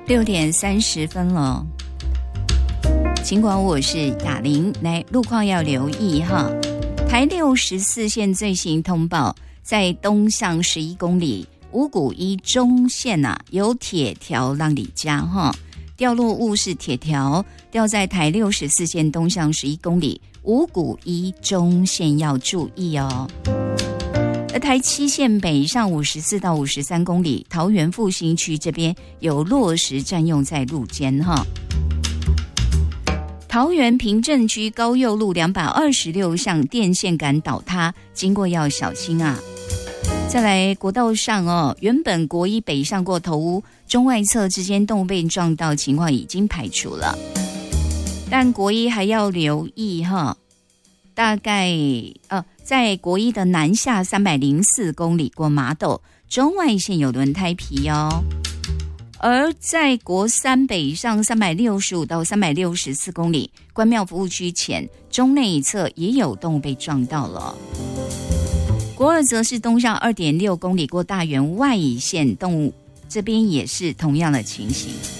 6:30了。尽管我是雅玲，来路况要留意哈。台64线最新通报，在东向11公里五股一中线有铁条让你加哈，掉落物是铁条，掉在台64线东向11公里五股一中线要注意哦。而台7线北上54到53公里，桃园复兴区这边有落石占用在路肩哈。桃园平镇区高佑路226巷电线杆倒塌，经过要小心啊。再来国道上原本国一北上过头屋中外侧之间动物被撞到情况已经排除了，但国一还要留意哈。大概在国一的南下304公里过麻豆中外线有轮胎皮哦。而在国三北上365到364公里关庙服务区前中内一侧也有动物被撞到了。国二则是东上2.6公里过大园外线动物，这边也是同样的情形。